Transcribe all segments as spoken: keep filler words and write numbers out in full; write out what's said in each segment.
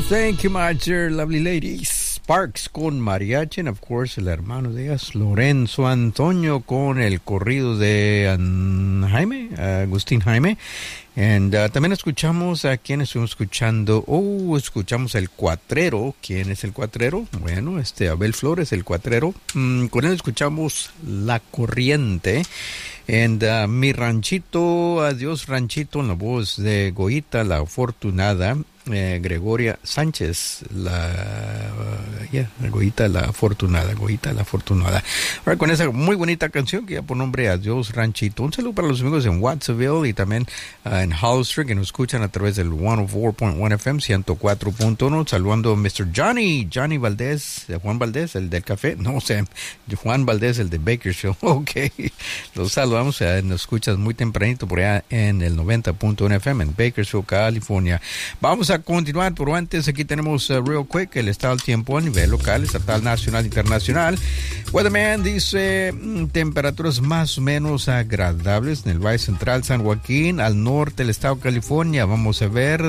Thank you much, dear lovely ladies. Sparks con mariachi, and of course, el hermano de ellas, Lorenzo Antonio, con el corrido de um, Jaime, uh, Agustín Jaime. And uh, también escuchamos a quien estuvimos escuchando. Oh, escuchamos el Cuatrero. ¿Quién es el Cuatrero? Bueno, este Abel Flores, el Cuatrero. Mm, con él escuchamos La Corriente. And uh, Mi Ranchito, Adiós Ranchito, en la voz de Goita, la afortunada. Eh, Gregoria Sánchez, la uh, yeah, Goita la afortunada, Goita la afortunada. Ahora con esa muy bonita canción que ya por nombre Adiós Ranchito. Un saludo para los amigos en Watsonville y también uh, en Hollister que nos escuchan a través del ciento cuatro punto uno F M, ciento cuatro punto uno. Saludando a mister Johnny, Johnny Valdés, Juan Valdés, el del café. No, o sea, Juan Valdés, el de Bakersfield. Ok, los saludamos. Eh, nos escuchas muy tempranito por allá en el noventa punto uno F M en Bakersfield, California. Vamos a continuar, pero antes aquí tenemos uh, real quick el estado del tiempo a nivel local, estatal, nacional, internacional. Weatherman dice mm, temperaturas más o menos agradables en el Valle Central, San Joaquín, al norte del estado de California. Vamos a ver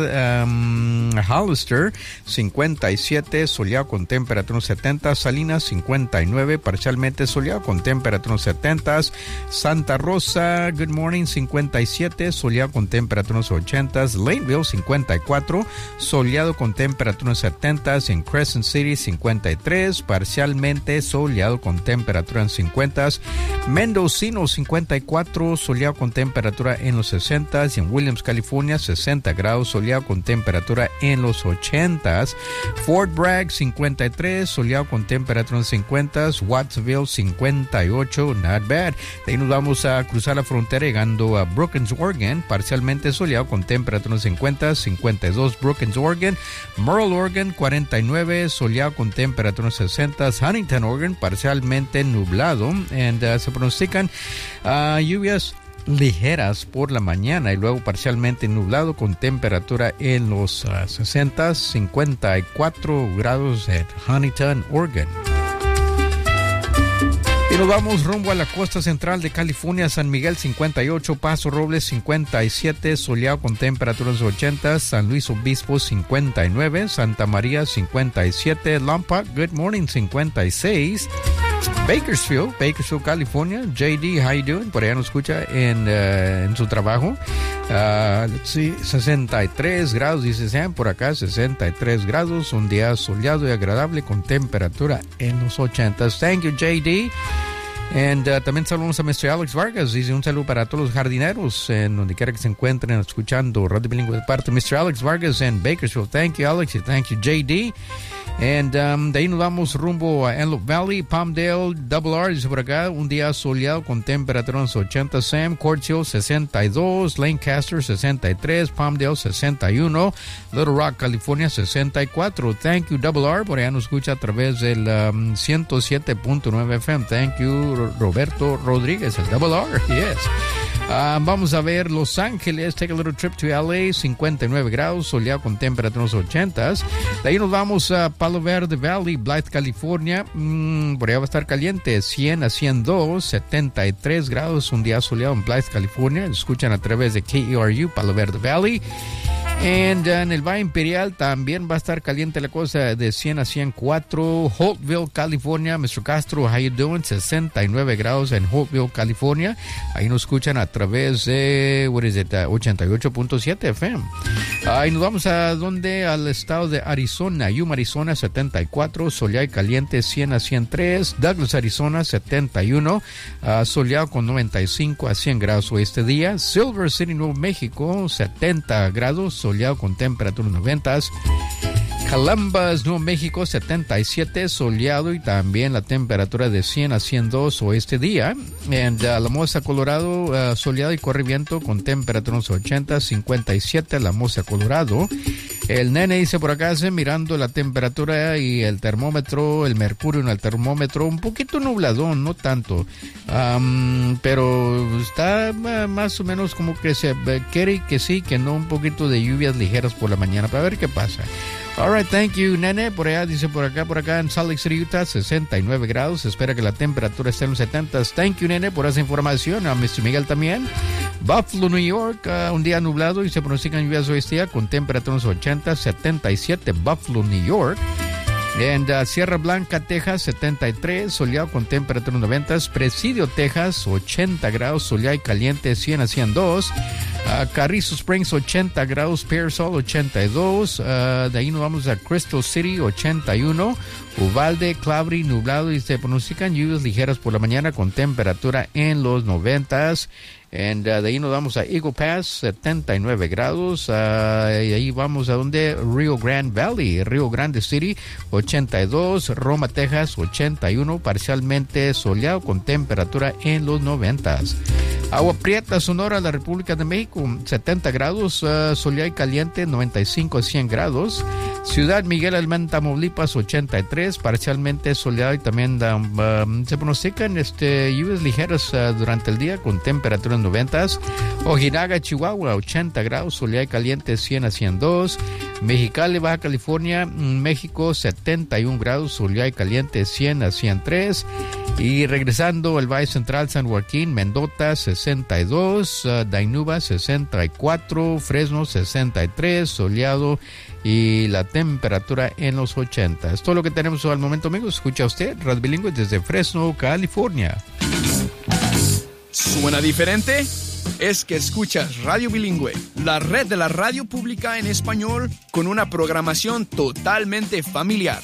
um, Hollister, cincuenta y siete, soleado con temperatura setenta, Salinas, cincuenta y nueve, parcialmente soleado con temperatura setenta, Santa Rosa, good morning, cincuenta y siete, soleado con temperatura ochenta, Lakeville, cincuenta y cuatro, soleado con temperatura setenta, en Crescent City cincuenta y tres, parcialmente soleado con temperatura en cincuenta, Mendocino cincuenta y cuatro, soleado con temperatura en los sesenta, y en Williams, California sesenta grados, soleado con temperatura en los ochenta, Fort Bragg cincuenta y tres, soleado con temperatura en cincuenta, Wattsville cincuenta y ocho, not bad. De ahí nos vamos a cruzar la frontera llegando a Brookings, Oregon, parcialmente soleado con temperatura en cincuenta, cincuenta y dos Brookings, Oregon, Merle, Oregon, cuarenta y nueve, soleado con temperatura sesenta, Huntington, Oregon, parcialmente nublado, and uh, se pronostican uh, lluvias ligeras por la mañana y luego parcialmente nublado con temperatura en los uh, sesenta, cincuenta y cuatro grados en Huntington, Oregon. Y nos vamos rumbo a la costa central de California, San Miguel cincuenta y ocho, Paso Robles cincuenta y siete, soleado con temperaturas ochenta, San Luis Obispo cincuenta y nueve, Santa María cincuenta y siete, Lompoc, good morning, cincuenta y seis, Bakersfield, Bakersfield, California, J D, how you doing? Por allá nos escucha en, uh, en su trabajo. Uh, sí, sesenta y tres grados, dice Sam, por acá sesenta y tres grados, un día soleado y agradable con temperatura en los ochenta. Thank you, J D. And uh, también saludamos a mister Alex Vargas. Dice un saludo para todos los jardineros en donde quiera que se encuentren escuchando Radio Bilingüe de parte de mister Alex Vargas en Bakersfield. Thank you, Alex, y thank you, J D. And um, de ahí nos vamos rumbo a Antelope Valley, Palmdale, Double R, dice por acá, un día soleado con temperatura en los ochenta, Sam, Quartz Hill sesenta y dos, Lancaster sesenta y tres, Palmdale sesenta y uno, Little Rock, California sesenta y cuatro. Thank you, Double R, por allá nos escucha a través del um, ciento siete punto nueve F M. Thank you, Roberto Rodríguez, el Double R, yes. Uh, vamos a ver Los Ángeles, take a little trip to L A, cincuenta y nueve grados, soleado con temperaturas ochenta. De ahí nos vamos a Palo Verde Valley, Blythe, California. Mm, por allá va a estar caliente, cien a ciento dos, setenta y tres grados, un día soleado en Blythe, California. Escuchan a través de K E R U, Palo Verde Valley. And, uh, en el Valle Imperial también va a estar caliente la cosa, de cien a ciento cuatro. Holtville, California. mister Castro, how you doing? sesenta y nueve grados en Holtville, California. Ahí nos escuchan a través de, what is it, uh, ochenta y ocho punto siete F M. Ahí nos vamos a donde, al estado de Arizona. Yuma, Arizona, setenta y cuatro, soleado y caliente, cien a ciento tres. Douglas, Arizona, setenta y uno, uh, soleado con noventa y cinco a cien grados este día. Silver City, Nuevo México, setenta grados, soleado con temperaturas noventa. Columbus, Nuevo México, setenta y siete, soleado y también la temperatura de cien a ciento dos este día. And uh, La Moza, Colorado, uh, soleado y corre viento con temperaturas ochenta, cincuenta y siete, La Moza, Colorado. El nene dice por acá, se mirando la temperatura y el termómetro, el mercurio en el termómetro, un poquito nubladón, no tanto. Um, pero está uh, más o menos como que se uh, quiere que sí, que no, un poquito de lluvias ligeras por la mañana, para ver qué pasa. All right, thank you, nene. Por allá, dice por acá, por acá en Salt Lake City, Utah, sesenta y nueve grados. Se espera que la temperatura esté en los setenta. Thank you, nene, por esa información. A mister Miguel también. Buffalo, New York, uh, un día nublado y se pronostican lluvias hoy este día con temperaturas ochenta, setenta y siete, Buffalo, New York. En uh, Sierra Blanca, Texas, setenta y tres, soleado con temperaturas noventa. Presidio, Texas, ochenta grados, soleado y caliente, cien a ciento dos. Uh, Carrizo Springs, ochenta grados. Pearsall, ochenta y dos. Uh, de ahí nos vamos a Crystal City, ochenta y uno. Uvalde, Clavery, nublado y se pronostican lluvias ligeras por la mañana con temperatura en los noventas. And, uh, de ahí nos vamos a Eagle Pass, setenta y nueve grados. Uh, y ahí vamos a donde Rio Grande Valley, Rio Grande City, ochenta y dos. Roma, Texas, ochenta y uno. Parcialmente soleado con temperatura en los noventas. Agua Prieta, Sonora, la República de México, setenta grados, uh, soleado y caliente, noventa y cinco a cien grados. Ciudad Miguel Alemán, Tamaulipas, ochenta y tres, parcialmente soleado y también um, um, se pronostican este, lluvias ligeras uh, durante el día con temperaturas noventas. Ojinaga, Chihuahua, ochenta grados, soleado y caliente, cien a ciento dos. Mexicali, Baja California, México, setenta y un grados, soleado y caliente, cien a ciento tres. Y regresando al Valle Central, San Joaquín, Mendota, sesenta y dos, uh, Dainuba, sesenta y cuatro, Fresno, sesenta y tres, soleado y la temperatura en los ochenta. Es todo lo que tenemos al momento, amigos. Escucha usted Radio Bilingüe desde Fresno, California. ¿Suena diferente? Es que escuchas Radio Bilingüe, la red de la radio pública en español con una programación totalmente familiar.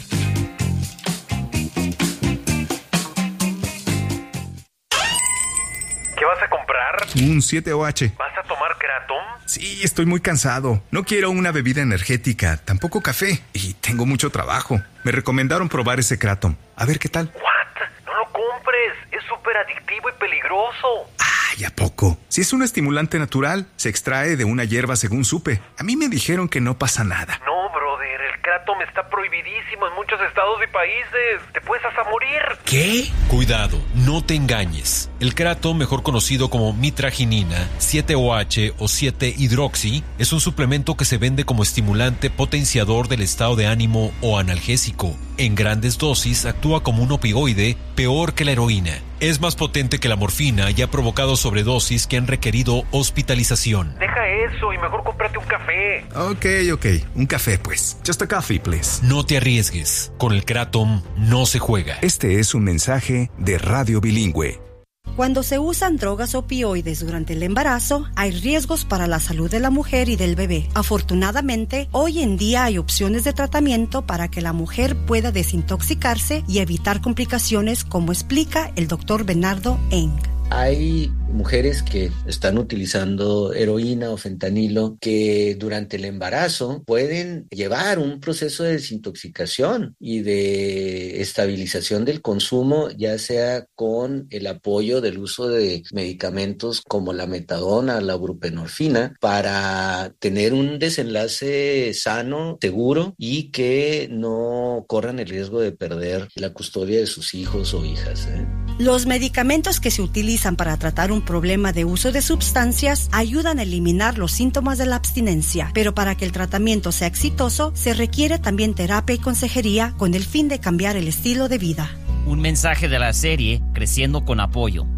¿Qué vas a comprar? Un siete O H. ¿Vas a tomar Kratom? Sí, estoy muy cansado. No quiero una bebida energética, tampoco café. Y tengo mucho trabajo. Me recomendaron probar ese Kratom. A ver qué tal. ¿What? No lo compres. Es súper adictivo y peligroso. Ay, ¿a poco? Si es un estimulante natural, se extrae de una hierba según supe. A mí me dijeron que no pasa nada. No, brother. El Kratom está prohibidísimo en muchos estados y países. Te puedes hasta morir. ¿Qué? Cuidado, no te engañes. El Kratom, mejor conocido como mitraginina, siete O H o siete hidroxi, es un suplemento que se vende como estimulante potenciador del estado de ánimo o analgésico. En grandes dosis actúa como un opioide peor que la heroína. Es más potente que la morfina y ha provocado sobredosis que han requerido hospitalización. Deja eso y mejor cómprate un café. Ok, ok. Un café, pues. Just a coffee, please. No te arriesgues. Con el Kratom no se juega. Este es un mensaje de Radio Bilingüe. Cuando se usan drogas opioides durante el embarazo, hay riesgos para la salud de la mujer y del bebé. Afortunadamente, hoy en día hay opciones de tratamiento para que la mujer pueda desintoxicarse y evitar complicaciones, como explica el doctor Bernardo Eng. Hay mujeres que están utilizando heroína o fentanilo que durante el embarazo pueden llevar un proceso de desintoxicación y de estabilización del consumo, ya sea con el apoyo del uso de medicamentos como la metadona, la buprenorfina, para tener un desenlace sano, seguro y que no corran el riesgo de perder la custodia de sus hijos o hijas, ¿eh? Los medicamentos que se utilizan para tratar un problema de uso de sustancias ayudan a eliminar los síntomas de la abstinencia, pero para que el tratamiento sea exitoso, se requiere también terapia y consejería con el fin de cambiar el estilo de vida. Un mensaje de la serie Creciendo con Apoyo,